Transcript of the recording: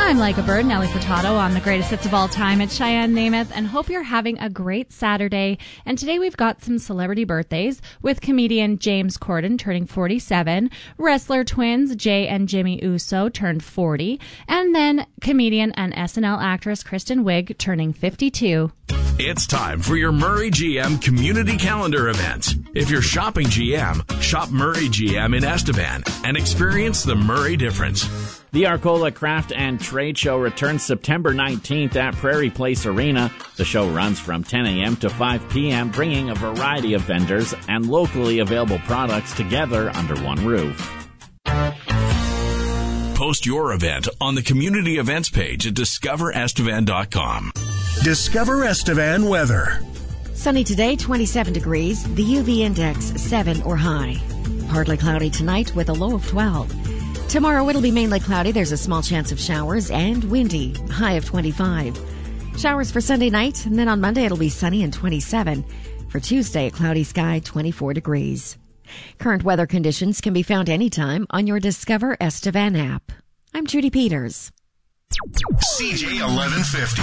I'm like a bird, Nelly Furtado, on the greatest hits of all time at Cheyenne Namath, and hope you're having a great Saturday. And today we've got some celebrity birthdays, with comedian James Corden turning 47, wrestler twins Jay and Jimmy Uso turned 40, and then comedian and SNL actress Kristen Wiig turning 52. It's time for your Murray GM community calendar events. If you're shopping GM, shop Murray GM in Estevan and experience the Murray difference. The Arcola Craft and Trade Show returns September 19th at Prairie Place Arena. The show runs from 10 a.m. to 5 p.m., bringing a variety of vendors and locally available products together under one roof. Post your event on the community events page at discoverestevan.com. Discover Estevan weather. Sunny today, 27 degrees. The UV index 7 or high. Partly cloudy tonight with a low of 12. Tomorrow it'll be mainly cloudy. There's a small chance of showers and windy. High of 25. Showers for Sunday night, and then on Monday it'll be sunny and 27. For Tuesday, a cloudy sky, 24 degrees. Current weather conditions can be found anytime on your Discover Estevan app. I'm Judy Peters. CJ 1150.